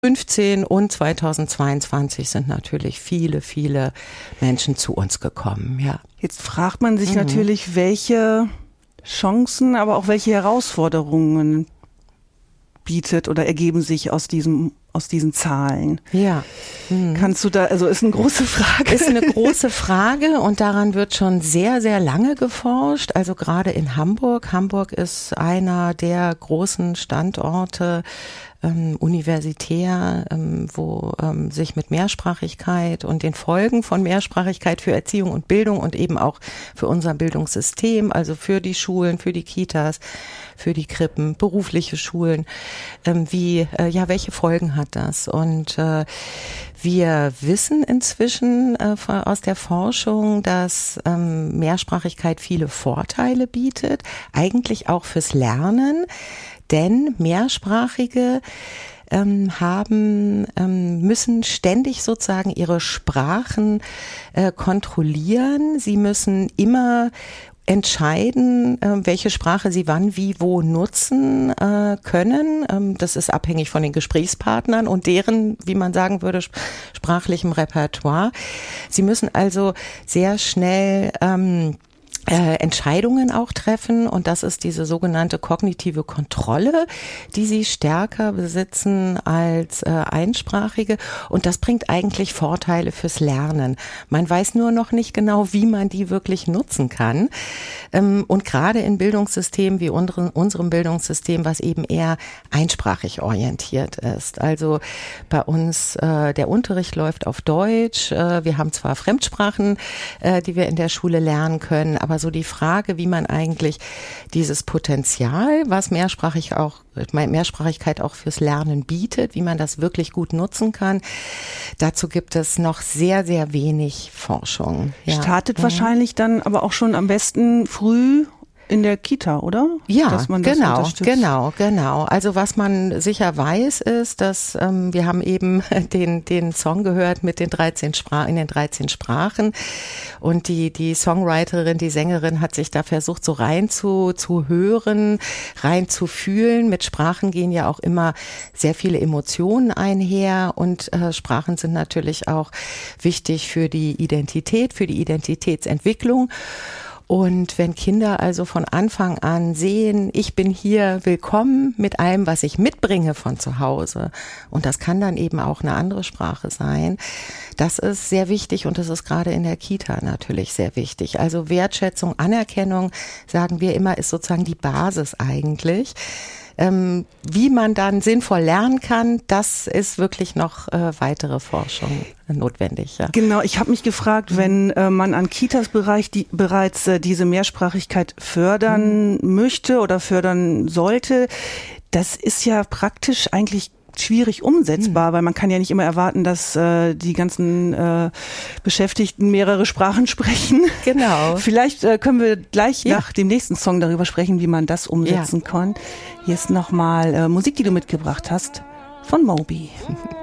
2015 und 2022 sind natürlich viele, viele Menschen zu uns gekommen, ja. Jetzt fragt man sich natürlich, welche Chancen, aber auch welche Herausforderungen bietet oder ergeben sich aus diesen Zahlen. Ja. Kannst du da, also ist eine große Frage. Ist eine große Frage und daran wird schon sehr, sehr lange geforscht. Also gerade in Hamburg. Hamburg ist einer der großen Standorte universitär, wo sich mit Mehrsprachigkeit und den Folgen von Mehrsprachigkeit für Erziehung und Bildung und eben auch für unser Bildungssystem, also für die Schulen, für die Kitas, für die Krippen, berufliche Schulen, welche Folgen hat das? Und wir wissen inzwischen aus der Forschung, dass Mehrsprachigkeit viele Vorteile bietet, eigentlich auch fürs Lernen. Denn Mehrsprachige müssen ständig sozusagen ihre Sprachen kontrollieren. Sie müssen immer entscheiden, welche Sprache sie wann, wie, wo nutzen können. Das ist abhängig von den Gesprächspartnern und deren, wie man sagen würde, sprachlichem Repertoire. Sie müssen also sehr schnell Entscheidungen auch treffen und das ist diese sogenannte kognitive Kontrolle, die sie stärker besitzen als Einsprachige und das bringt eigentlich Vorteile fürs Lernen. Man weiß nur noch nicht genau, wie man die wirklich nutzen kann und gerade in Bildungssystemen wie unserem Bildungssystem, was eben eher einsprachig orientiert ist. Also bei uns, der Unterricht läuft auf Deutsch, wir haben zwar Fremdsprachen, die wir in der Schule lernen können, aber so die Frage, wie man eigentlich dieses Potenzial, was Mehrsprachigkeit auch fürs Lernen bietet, wie man das wirklich gut nutzen kann, dazu gibt es noch sehr, sehr wenig Forschung. Ja. Startet wahrscheinlich dann aber auch schon am besten früh in der Kita, oder? Ja, dass man das genau. Also was man sicher weiß, ist, dass wir haben eben den Song gehört mit den 13 Sprachen und die Songwriterin, die Sängerin hat sich da versucht, so rein zu hören, rein zu fühlen. Mit Sprachen gehen ja auch immer sehr viele Emotionen einher und Sprachen sind natürlich auch wichtig für die Identität, für die Identitätsentwicklung. Und wenn Kinder also von Anfang an sehen, ich bin hier willkommen mit allem, was ich mitbringe von zu Hause, und das kann dann eben auch eine andere Sprache sein, das ist sehr wichtig und das ist gerade in der Kita natürlich sehr wichtig. Also Wertschätzung, Anerkennung, sagen wir immer, ist sozusagen die Basis eigentlich. Wie man dann sinnvoll lernen kann, das ist wirklich noch weitere Forschung notwendig. Ja. Genau, ich habe mich gefragt, wenn man an Kitas bereits diese Mehrsprachigkeit fördern möchte oder fördern sollte, das ist ja praktisch eigentlich schwierig umsetzbar, weil man kann ja nicht immer erwarten, dass die ganzen Beschäftigten mehrere Sprachen sprechen. Genau. Vielleicht können wir gleich nach dem nächsten Song darüber sprechen, wie man das umsetzen kann. Hier ist nochmal Musik, die du mitgebracht hast, von Moby.